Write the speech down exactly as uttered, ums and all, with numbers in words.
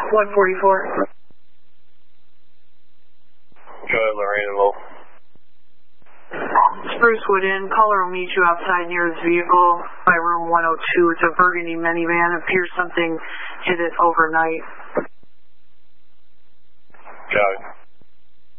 one forty-four. Go ahead, Lorraine and Wolf. Sprucewood Inn, caller will meet you outside near his vehicle by room one oh two. It's a burgundy minivan. It appears something hit it overnight. Got it.